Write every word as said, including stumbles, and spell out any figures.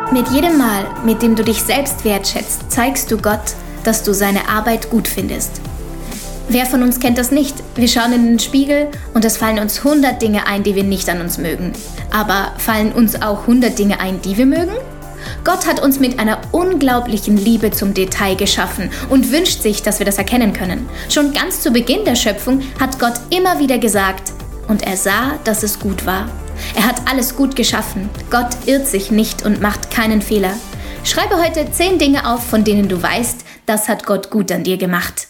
Mit jedem Mal, mit dem du dich selbst wertschätzt, zeigst du Gott, dass du seine Arbeit gut findest. Wer von uns kennt das nicht? Wir schauen in den Spiegel und es fallen uns hundert Dinge ein, die wir nicht an uns mögen. Aber fallen uns auch hundert Dinge ein, die wir mögen? Gott hat uns mit einer unglaublichen Liebe zum Detail geschaffen und wünscht sich, dass wir das erkennen können. Schon ganz zu Beginn der Schöpfung hat Gott immer wieder gesagt, und er sah, dass es gut war. Er hat alles gut geschaffen. Gott irrt sich nicht und macht keinen Fehler. Schreibe heute zehn Dinge auf, von denen du weißt, das hat Gott gut an dir gemacht.